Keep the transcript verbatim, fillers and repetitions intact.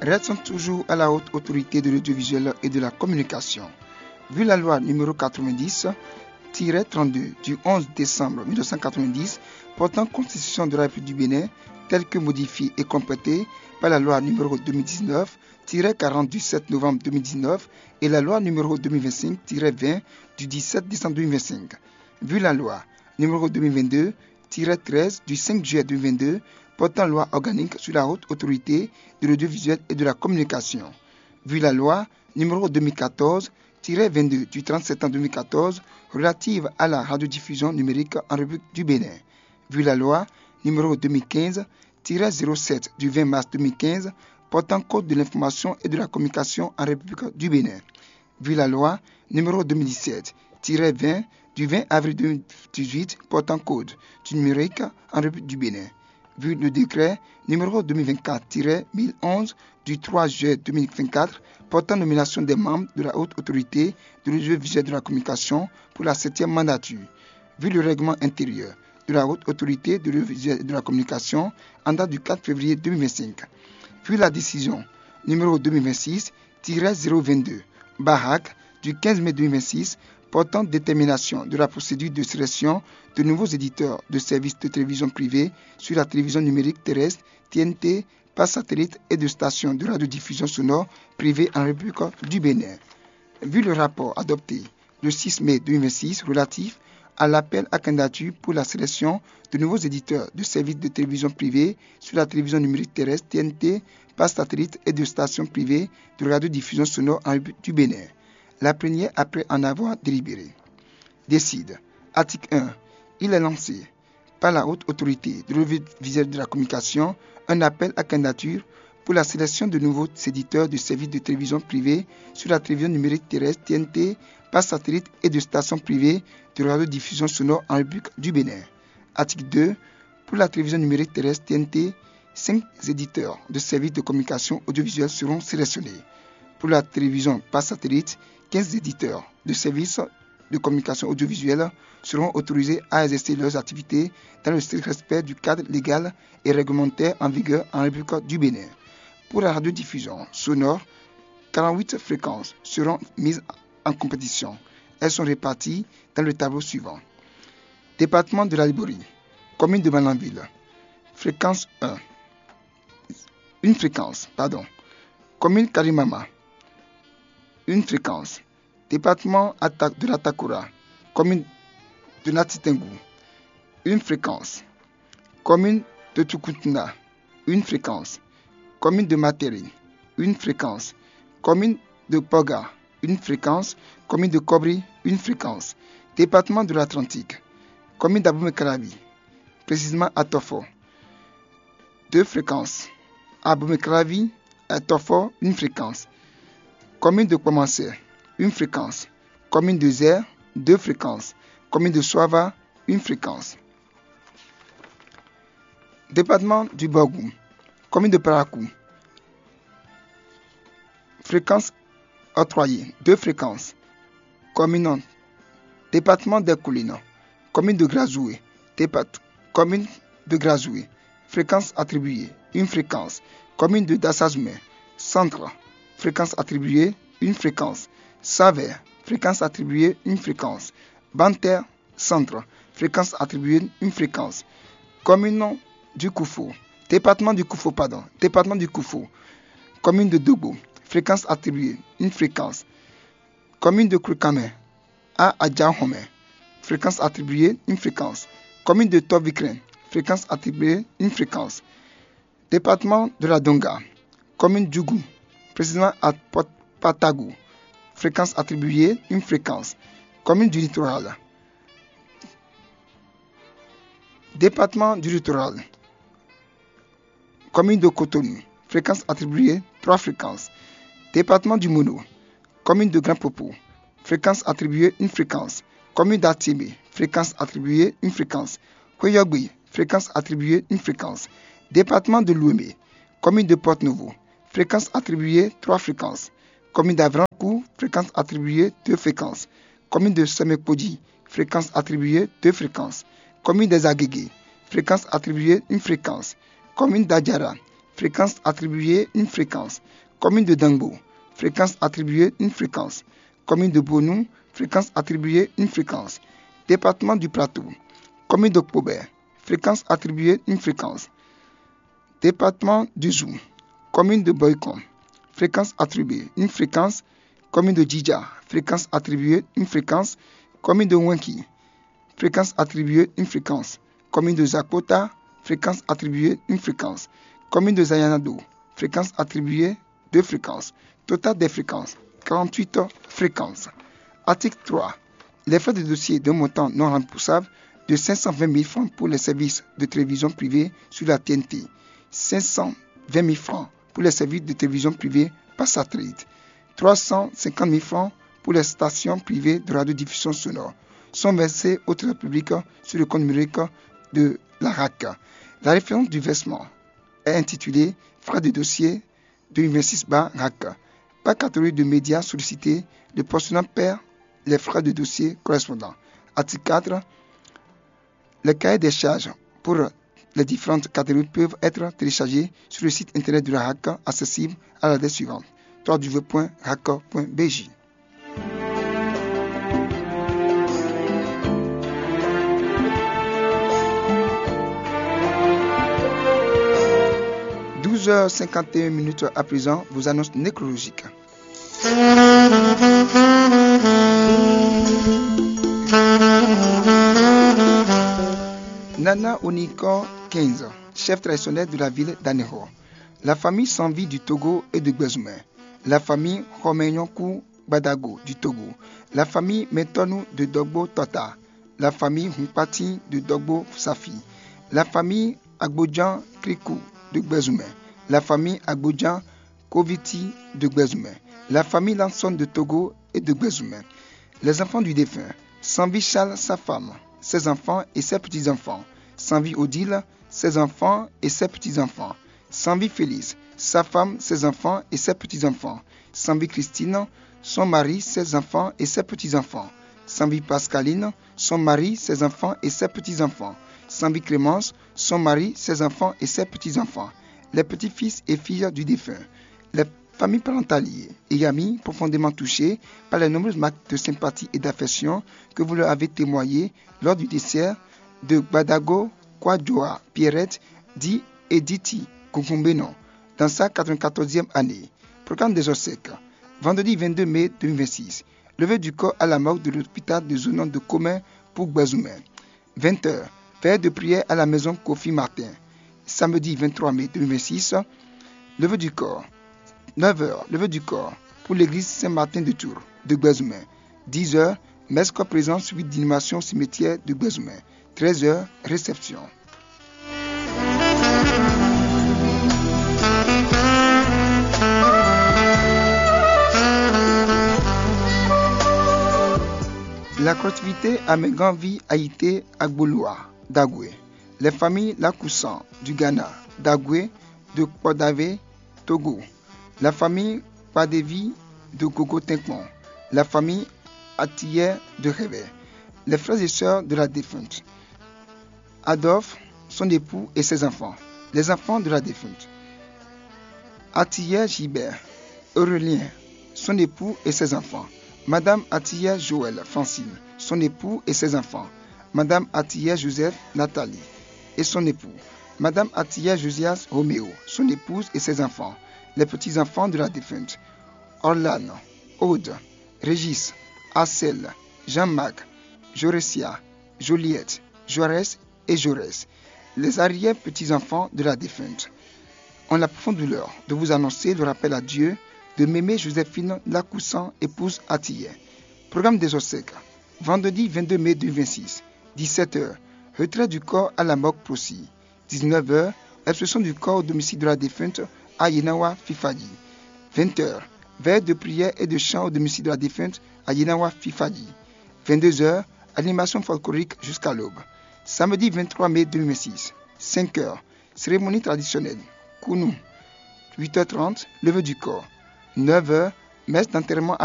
restent toujours à la haute autorité de l'audiovisuel et de la communication. Vu la loi numéro quatre-vingt-dix trente-deux du onze décembre mille neuf cent quatre-vingt-dix portant constitution de la République du Bénin, telle que modifiée et complétée par la loi numéro deux mille dix-neuf quarante du sept novembre deux mille dix-neuf et la loi numéro deux mille vingt-cinq vingt du dix-sept décembre deux mille vingt-cinq. Vu la loi numéro deux mille vingt-deux treize du cinq juillet deux mille vingt-deux portant loi organique sur la haute autorité de l'audiovisuel et de la communication. Vu la loi numéro deux mille quatorze vingt-deux du trente septembre deux mille quatorze relative à la radiodiffusion numérique en République du Bénin. Vu la loi numéro deux mille quinze zéro sept du vingt mars deux mille quinze portant code de l'information et de la communication en République du Bénin. Vu la loi numéro deux mille dix-sept vingt du vingt avril deux mille dix-huit portant code du numérique en République du Bénin. Vu le décret numéro deux mille vingt-quatre mille onze du trois juillet deux mille vingt-quatre portant nomination des membres de la haute autorité de l'audiovisuel et de la communication pour la septième mandature. Vu le règlement intérieur de la haute autorité de l'audiovisuel et de la communication en date du quatre février deux mille vingt-cinq. Vu la décision numéro deux mille vingt-six zéro vingt-deux Barak du quinze mai deux mille vingt-six portant détermination de la procédure de sélection de nouveaux éditeurs de services de télévision privés sur la télévision numérique terrestre, T N T, par satellite et de stations de radiodiffusion sonore privées en République du Bénin. Vu le rapport adopté le six mai deux mille vingt-six relatif à l'appel à candidature pour la sélection de nouveaux éditeurs de services de télévision privés sur la télévision numérique terrestre, T N T, par satellite et de stations privées de radiodiffusion sonore en République du Bénin. La première après en avoir délibéré. Décide. Article un. Il est lancé par la haute autorité de l'audiovisuel de la communication un appel à candidature pour la sélection de nouveaux éditeurs de services de télévision privés sur la télévision numérique terrestre T N T par satellite et de stations privées de radiodiffusion sonore en République du Bénin. Article deux. Pour la télévision numérique terrestre T N T, cinq éditeurs de services de communication audiovisuelle seront sélectionnés. Pour la télévision par satellite, quinze éditeurs de services de communication audiovisuelle seront autorisés à exercer leurs activités dans le strict respect du cadre légal et réglementaire en vigueur en République du Bénin. Pour la radiodiffusion sonore, quarante-huit fréquences seront mises en compétition. Elles sont réparties dans le tableau suivant. Département de la Liborie, commune de Malanville, fréquence un. Une fréquence, pardon. Commune Karimama, une fréquence. Département de la Takura, commune de Natitengu, une fréquence. Commune de Tukuntuna, une fréquence. Commune de Materi, une fréquence. Commune de Poga, une fréquence. Commune de Kobri, une fréquence. Département de l'Atlantique, commune d'Abomey-Calavi, précisément à Tofo, deux fréquences. Abomey-Calavi, à Tofo, une fréquence. Commune de Komansé, une fréquence. Commune de Zer, deux fréquences. Commune de Soava, une fréquence. Département du Borgou, commune de Parakou, fréquence octroyée, deux fréquences. Commune, département des Collines, commune de Grazoué, départ, commune de Grazoué, fréquence attribuée, une fréquence. Commune de Dassazoume, centre, fréquence attribuée, une fréquence. Saver, fréquence attribuée, une fréquence. Banter, centre, fréquence attribuée, une fréquence. Commune du Koufou, département du Koufou, pardon, département du Koufou. Commune de Dobo, fréquence attribuée, une fréquence. Commune de Krukame, à Adjahome, fréquence attribuée, une fréquence. Commune de Tovikren, fréquence attribuée, une fréquence. Département de la Donga, commune d'Ougou, précisément à Patagou, fréquence attribuée, une fréquence. Commune du littoral. Département du littoral. Commune de Cotonou, fréquence attribuée, trois fréquences. Département du Mono, commune de Grand Popo, fréquence attribuée, une fréquence. Commune d'Atiébé, fréquence attribuée, une fréquence. Koyogui, fréquence attribuée, une fréquence. Département de Louemé, commune de Porte-Nouveau, fréquence attribuée, trois fréquences. Commune d'Avrancourt, fréquence attribuée, deux fréquences. Commune de Semekpodi, fréquence attribuée, deux fréquences. Commune des Agégués, fréquence attribuée, une fréquence. Commune d'Adjara, fréquence attribuée, une fréquence. Commune de Dangbo, fréquence attribuée, une fréquence. Commune de Bonou, fréquence attribuée, une fréquence. Département du Plateau, commune d'Okpober, fréquence attribuée, une fréquence. Département du Zou, commune de Boycon, fréquence attribuée, une fréquence. Commune de Djidja, fréquence attribuée, une fréquence. Commune de Wenki, fréquence attribuée, une fréquence. Commune de Zakota, fréquence attribuée, une fréquence. Commune de Zayanado, fréquence attribuée, deux fréquences. Total des fréquences, quarante-huit fréquences. Article trois. Les frais de dossier d'un montant non remboursable de cinq cent vingt mille francs pour les services de télévision privée sur la T N T, cinq cent vingt mille francs pour les services de télévision privée par satellite, trois cent cinquante mille francs pour les stations privées de radiodiffusion sonore sont versés au trésor public sur le compte numérique de la R A C. La référence du versement est intitulée Frais de dossier deux mille vingt-six R A C. Par catégorie de médias sollicités, le postulant perd les frais de dossier correspondants. Article quatre. Les cahiers des charges pour les différentes catégories peuvent être téléchargés sur le site internet de la R A C accessible à l'adresse suivante w w w point r a c point b j. douze heures cinquante et une minutes à présent, vos annonces nécrologiques. Nana Oniko quinze, chef traditionnel de la ville d'Anéro. La famille Sanvi du Togo et de Gbezoumen. La famille Romenyonkou Badago du Togo. La famille Metonu de Dogbo Tota. La famille Humpati de Dogbo Safi. La famille Agbodjan Krikou de Gbezoumen. La famille Agbodjan Koviti de Gbezoumen. La famille Lanson de Togo et de Gbezoumen. Les enfants du défunt. Sanvi Charles, sa femme, ses enfants et ses petits-enfants. Sanvi Odile, ses enfants et ses petits-enfants. Sanvi Félix, sa femme, ses enfants et ses petits-enfants. Sanvi Christine, son mari, ses enfants et ses petits-enfants. Sanvi Pascaline, son mari, ses enfants et ses petits-enfants. Sanvi Clémence, son mari, ses enfants et ses petits-enfants. Les petits-fils et filles du défunt. Les familles parentalières et amis profondément touchés par les nombreuses marques de sympathie et d'affection que vous leur avez témoignées lors du décès de Badago Kwadjoa Pierrette, dit Editi Kukumbeno, dans sa quatre-vingt-quatorzième année. Programme des obsèques. Vendredi vingt-deux mai deux mille vingt-six. Levée du corps à la morgue de l'hôpital de Zonon de Commun pour Gbezoumen. vingt heures. Veille de prière à la maison Kofi Martin. Samedi vingt-trois mai deux mille vingt-six. Levée du corps. neuf heures. Levée du corps pour l'église Saint-Martin de Tours de Gbezoumen. dix heures. Messe corps présent suivi d'inhumation au cimetière de Gbezoumen. treize heures. Réception. La collectivité Ameganvi Haïté Agboloa d'Agoué. Les familles Lakoussan du Ghana, d'Agoué, de Kodave, Togo. La famille Padevi de Gogo Tinkmon. La famille Atier de Réveil. Les frères et sœurs de la défunte. Adolphe, son époux et ses enfants. Les enfants de la défunte. Atier Gilbert, Aurélien, son époux et ses enfants. Madame Atier Joël Francine, son époux et ses enfants. Madame Atier Joseph Nathalie et son époux. Madame Atier Josias Roméo, son épouse et ses enfants. Les petits-enfants de la défunte. Orlane, Aude, Régis, Assel, Jean-Marc, Joressia, Joliette, Jaurès et Jaurès. Les arrière-petits-enfants de la défunte. On a la profonde douleur de vous annoncer le rappel à Dieu de Mémé Joséphine Lacoussan, épouse Atier. Programme des obsèques. Vendredi vingt-deux mai deux mille vingt-six. dix-sept heures. Retrait du corps à la morgue Prossi. dix-neuf heures. Expulsion du corps au domicile de la défunte à Yenawa Fifadi. vingt heures. Veille de prière et de chant au domicile de la défunte à Yenawa Fifadi. vingt-deux heures. Animation folklorique jusqu'à l'aube. Samedi vingt-trois mai deux mille vingt-six. cinq heures. Cérémonie traditionnelle. Kounou. huit heures trente. Levée du corps. neuf heures. Messe d'enterrement